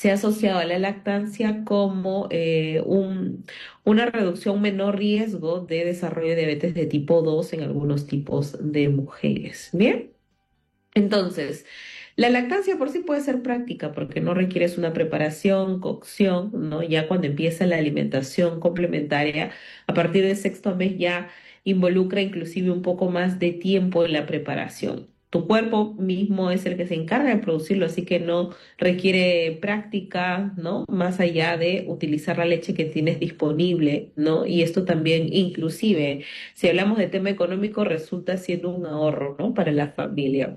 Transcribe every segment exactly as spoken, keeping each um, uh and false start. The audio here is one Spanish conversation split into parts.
se ha asociado a la lactancia como eh, un, una reducción menor riesgo de desarrollo de diabetes de tipo dos en algunos tipos de mujeres. Bien. Entonces, la lactancia por sí puede ser práctica porque no requieres una preparación, cocción, ¿no? Ya cuando empieza la alimentación complementaria, a partir del sexto mes ya involucra inclusive un poco más de tiempo en la preparación. Tu cuerpo mismo es el que se encarga de producirlo, así que no requiere práctica, ¿no? Más allá de utilizar la leche que tienes disponible, ¿no? Y esto también inclusive, si hablamos de tema económico, resulta siendo un ahorro, ¿no? Para la familia,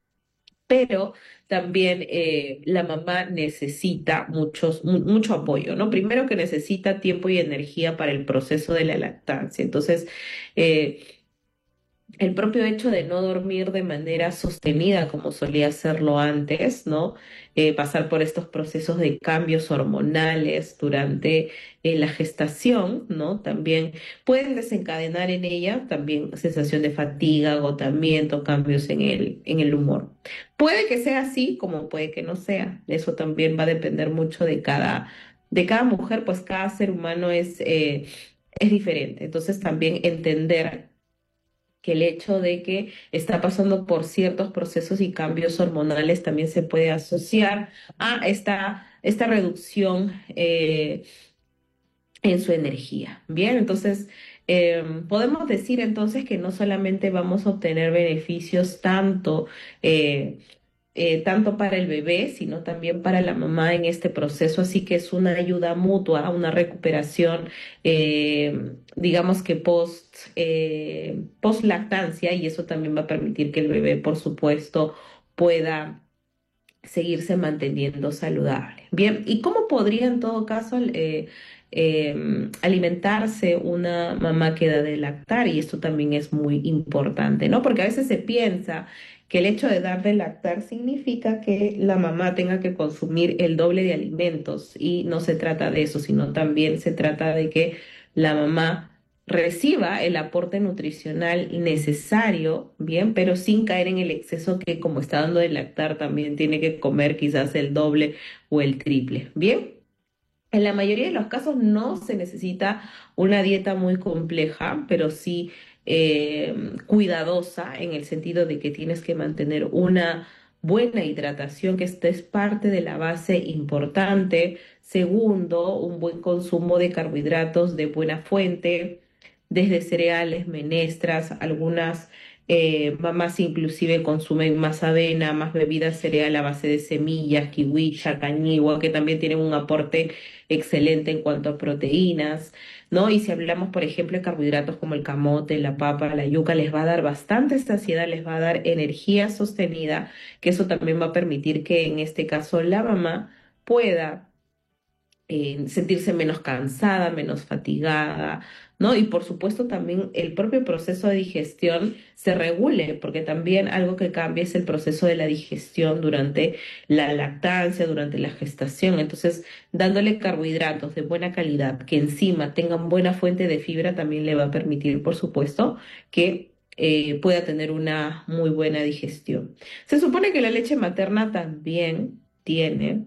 pero también eh, la mamá necesita muchos, mu- mucho apoyo, ¿no? Primero que necesita tiempo y energía para el proceso de la lactancia. Entonces, eh, el propio hecho de no dormir de manera sostenida como solía hacerlo antes, ¿no? Eh, pasar por estos procesos de cambios hormonales durante eh, la gestación, ¿no? También pueden desencadenar en ella también sensación de fatiga, agotamiento, cambios en el, en el humor. Puede que sea así, como puede que no sea. Eso también va a depender mucho de cada, de cada mujer, pues cada ser humano es, eh, es diferente. Entonces también entender que el hecho de que está pasando por ciertos procesos y cambios hormonales también se puede asociar a esta, esta reducción eh, en su energía. Bien, entonces eh, podemos decir entonces que no solamente vamos a obtener beneficios tanto eh, eh, tanto para el bebé, sino también para la mamá en este proceso. Así que es una ayuda mutua, una recuperación, eh, digamos que post, eh, post lactancia, y eso también va a permitir que el bebé, por supuesto, pueda seguirse manteniendo saludable. Bien, ¿y cómo podría en todo caso eh, eh, alimentarse una mamá que da de lactar? Y esto también es muy importante, ¿no? Porque a veces se piensa que el hecho de dar de lactar significa que la mamá tenga que consumir el doble de alimentos y no se trata de eso, sino también se trata de que la mamá reciba el aporte nutricional necesario, bien, pero sin caer en el exceso que como está dando de lactar también tiene que comer quizás el doble o el triple, bien. En la mayoría de los casos no se necesita una dieta muy compleja, pero sí eh, cuidadosa en el sentido de que tienes que mantener una buena hidratación, que esta es parte de la base importante. Segundo, un buen consumo de carbohidratos de buena fuente, desde cereales, menestras, algunas eh, mamás inclusive consumen más avena, más bebidas cereal a base de semillas, kiwicha, cañigua, que también tienen un aporte excelente en cuanto a proteínas, ¿no? Y si hablamos, por ejemplo, de carbohidratos como el camote, la papa, la yuca, les va a dar bastante saciedad, les va a dar energía sostenida, que eso también va a permitir que en este caso la mamá pueda eh, sentirse menos cansada, menos fatigada, ¿no? Y por supuesto también el propio proceso de digestión se regule, porque también algo que cambia es el proceso de la digestión durante la lactancia, durante la gestación. Entonces, dándole carbohidratos de buena calidad, que encima tengan buena fuente de fibra, también le va a permitir, por supuesto, que eh, pueda tener una muy buena digestión. Se supone que la leche materna también tiene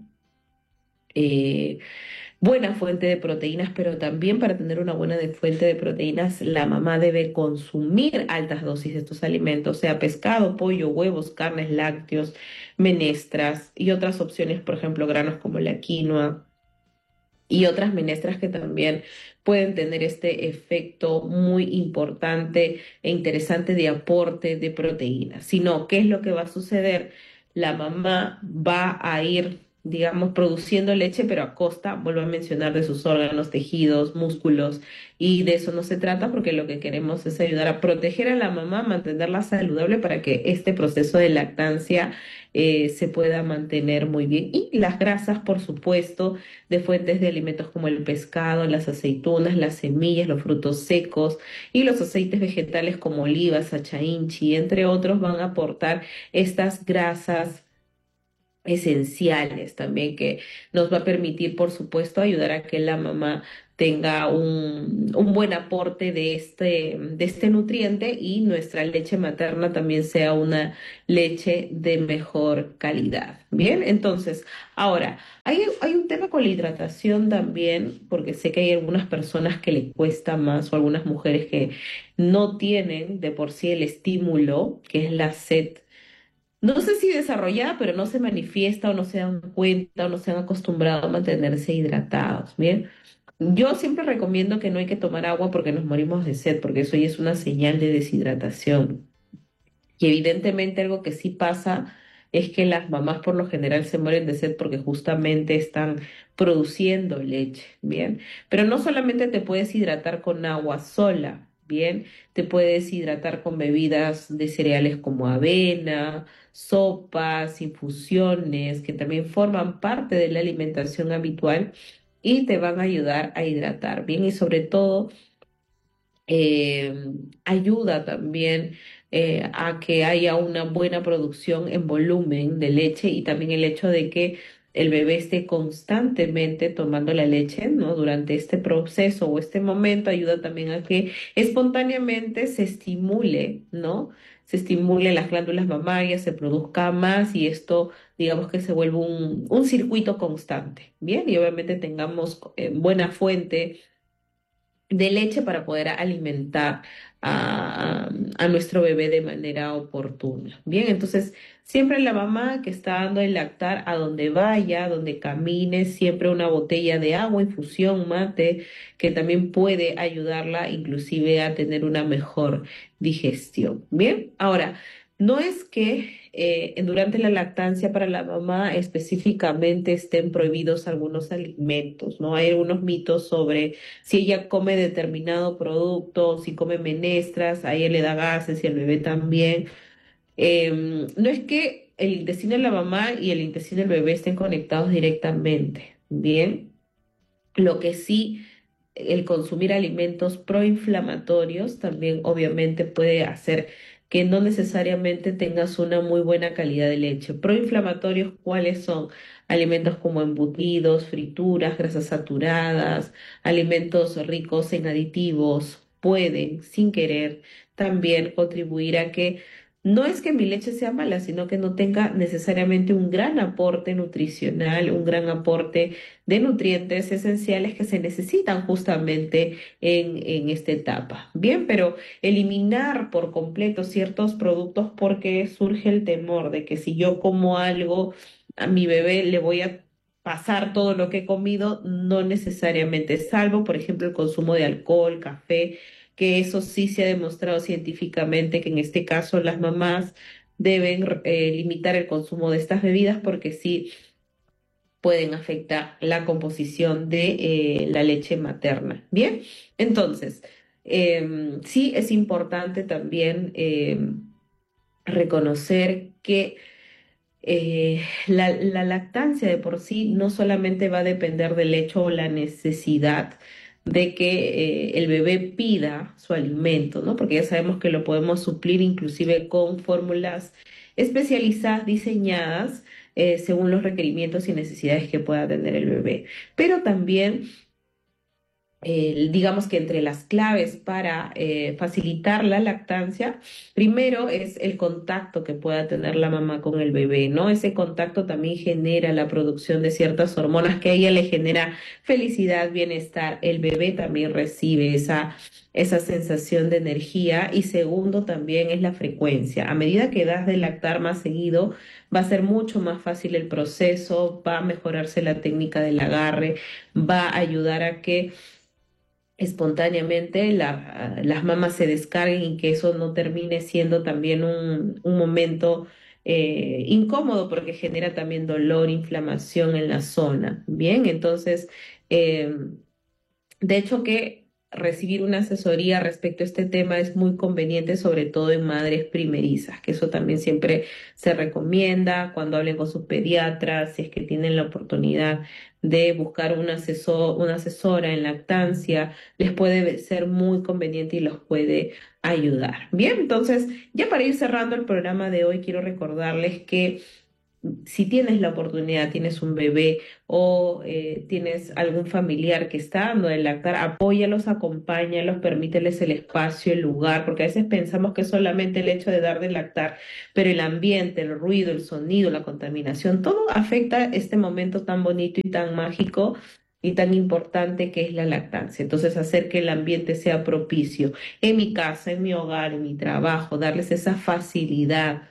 eh, buena fuente de proteínas, pero también para tener una buena de- fuente de proteínas, la mamá debe consumir altas dosis de estos alimentos, sea pescado, pollo, huevos, carnes, lácteos, menestras y otras opciones, por ejemplo, granos como la quinoa y otras menestras que también pueden tener este efecto muy importante e interesante de aporte de proteínas. Si no, ¿qué es lo que va a suceder? La mamá va a ir, digamos, produciendo leche, pero a costa, vuelvo a mencionar, de sus órganos, tejidos, músculos, y de eso no se trata porque lo que queremos es ayudar a proteger a la mamá, mantenerla saludable para que este proceso de lactancia eh, se pueda mantener muy bien. Y las grasas, por supuesto, de fuentes de alimentos como el pescado, las aceitunas, las semillas, los frutos secos y los aceites vegetales como olivas, sacha inchi, entre otros, van a aportar estas grasas esenciales también que nos va a permitir, por supuesto, ayudar a que la mamá tenga un, un buen aporte de este, de este nutriente y nuestra leche materna también sea una leche de mejor calidad. Bien, entonces, ahora, hay, hay un tema con la hidratación también, porque sé que hay algunas personas que le cuesta más o algunas mujeres que no tienen de por sí el estímulo, que es la sed. No sé si desarrollada, pero no se manifiesta o no se dan cuenta o no se han acostumbrado a mantenerse hidratados. Bien, yo siempre recomiendo que no hay que tomar agua porque nos morimos de sed, porque eso ya es una señal de deshidratación. Y evidentemente algo que sí pasa es que las mamás por lo general se mueren de sed porque justamente están produciendo leche, ¿bien? Pero no solamente te puedes hidratar con agua sola, ¿bien? Te puedes hidratar con bebidas de cereales como avena, sopas, infusiones, que también forman parte de la alimentación habitual y te van a ayudar a hidratar, ¿bien? Y sobre todo eh, ayuda también eh, a que haya una buena producción en volumen de leche y también el hecho de que el bebé esté constantemente tomando la leche, ¿no? Durante este proceso o este momento ayuda también a que espontáneamente se estimule, ¿no? Se estimule las glándulas mamarias, se produzca más y esto, digamos que se vuelve un, un circuito constante, ¿bien? Y obviamente tengamos eh, buena fuente de leche para poder alimentar a, a nuestro bebé de manera oportuna. Bien, entonces siempre la mamá que está dando el lactar a donde vaya, donde camine, siempre una botella de agua, infusión, mate, que también puede ayudarla inclusive a tener una mejor digestión. Bien, ahora, no es que eh, durante la lactancia para la mamá específicamente estén prohibidos algunos alimentos, ¿no? Hay algunos mitos sobre si ella come determinado producto, si come menestras, a ella le da gases y al bebé también. Eh, no es que el intestino de la mamá y el intestino del bebé estén conectados directamente, ¿bien? Lo que sí, el consumir alimentos proinflamatorios también obviamente puede hacer que no necesariamente tengas una muy buena calidad de leche. Proinflamatorios, ¿cuáles son? Alimentos como embutidos, frituras, grasas saturadas, alimentos ricos en aditivos, pueden, sin querer, también contribuir a que no es que mi leche sea mala, sino que no tenga necesariamente un gran aporte nutricional, un gran aporte de nutrientes esenciales que se necesitan justamente en, en esta etapa. Bien, pero eliminar por completo ciertos productos porque surge el temor de que si yo como algo, a mi bebé le voy a pasar todo lo que he comido, no necesariamente, salvo, por ejemplo, el consumo de alcohol, café, que eso sí se ha demostrado científicamente que en este caso las mamás deben eh, limitar el consumo de estas bebidas porque sí pueden afectar la composición de eh, la leche materna. Bien, entonces, em, sí es importante también em, reconocer que eh, la, la lactancia de por sí no solamente va a depender del hecho o la necesidad de que eh, el bebé pida su alimento, ¿no? Porque ya sabemos que lo podemos suplir inclusive con fórmulas especializadas, diseñadas eh, según los requerimientos y necesidades que pueda tener el bebé. Pero también eh, digamos que entre las claves para eh, facilitar la lactancia, primero es el contacto que pueda tener la mamá con el bebé, ¿no? Ese contacto también genera la producción de ciertas hormonas que a ella le genera felicidad, bienestar. El bebé también recibe esa, esa sensación de energía. Y segundo también es la frecuencia. A medida que das de lactar más seguido, va a ser mucho más fácil el proceso, va a mejorarse la técnica del agarre, va a ayudar a que espontáneamente la- las mamas se descarguen y que eso no termine siendo también un, un momento eh, incómodo porque genera también dolor, inflamación en la zona. Bien, entonces, eh, de hecho que recibir una asesoría respecto a este tema es muy conveniente, sobre todo en madres primerizas, que eso también siempre se recomienda cuando hablen con sus pediatras, si es que tienen la oportunidad de buscar un asesor, una asesora en lactancia, les puede ser muy conveniente y los puede ayudar. Bien, entonces, ya para ir cerrando el programa de hoy, quiero recordarles que si tienes la oportunidad, tienes un bebé o eh, tienes algún familiar que está dando de lactar, apóyalos, acompáñalos, permíteles el espacio, el lugar, porque a veces pensamos que solamente el hecho de dar de lactar, pero el ambiente, el ruido, el sonido, la contaminación, todo afecta este momento tan bonito y tan mágico y tan importante que es la lactancia. Entonces, hacer que el ambiente sea propicio en mi casa, en mi hogar, en mi trabajo, darles esa facilidad.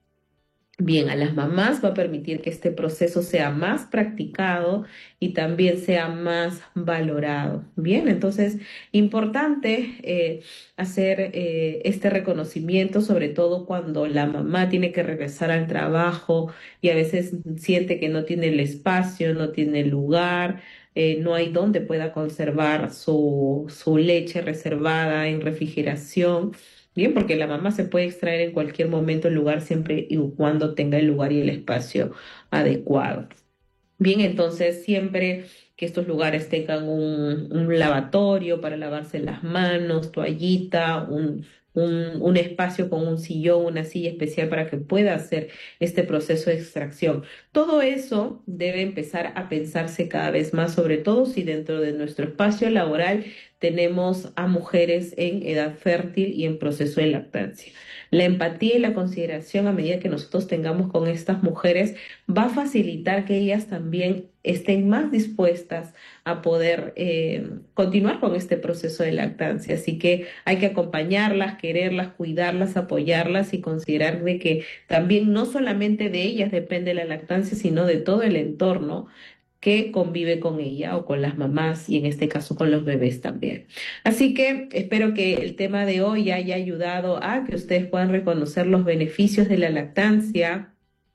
Bien, a las mamás va a permitir que este proceso sea más practicado y también sea más valorado. Bien, entonces, importante eh, hacer eh, este reconocimiento, sobre todo cuando la mamá tiene que regresar al trabajo y a veces siente que no tiene el espacio, no tiene el lugar, eh, no hay donde pueda conservar su, su leche reservada en refrigeración. Bien, porque la mamá se puede extraer en cualquier momento el lugar siempre y cuando tenga el lugar y el espacio adecuado. Bien, entonces siempre que estos lugares tengan un, un lavatorio para lavarse las manos, toallita, un, un, un espacio con un sillón, una silla especial para que pueda hacer este proceso de extracción. Todo eso debe empezar a pensarse cada vez más, sobre todo si dentro de nuestro espacio laboral tenemos a mujeres en edad fértil y en proceso de lactancia. La empatía y la consideración a medida que nosotros tengamos con estas mujeres va a facilitar que ellas también estén más dispuestas a poder eh, continuar con este proceso de lactancia. Así que hay que acompañarlas, quererlas, cuidarlas, apoyarlas y considerar de que también no solamente de ellas depende la lactancia, sino de todo el entorno que convive con ella o con las mamás y en este caso con los bebés también. Así que espero que el tema de hoy haya ayudado a que ustedes puedan reconocer los beneficios de la lactancia.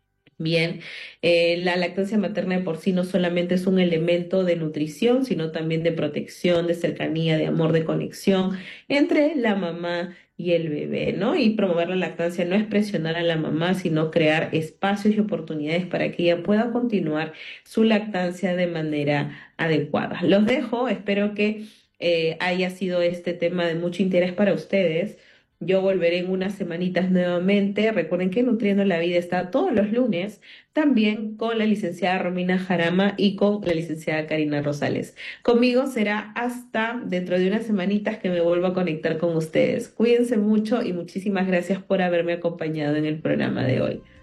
Bien, eh, la lactancia materna de por sí no solamente es un elemento de nutrición, sino también de protección, de cercanía, de amor, de conexión entre la mamá y el bebé, ¿no? Y promover la lactancia no es presionar a la mamá, sino crear espacios y oportunidades para que ella pueda continuar su lactancia de manera adecuada. Los dejo, espero que eh, haya sido este tema de mucho interés para ustedes. Yo volveré en unas semanitas nuevamente. Recuerden que Nutriendo la Vida está todos los lunes, también con la licenciada Romina Jarama y con la licenciada Karina Rosales. Conmigo será hasta dentro de unas semanitas que me vuelva a conectar con ustedes. Cuídense mucho y muchísimas gracias por haberme acompañado en el programa de hoy.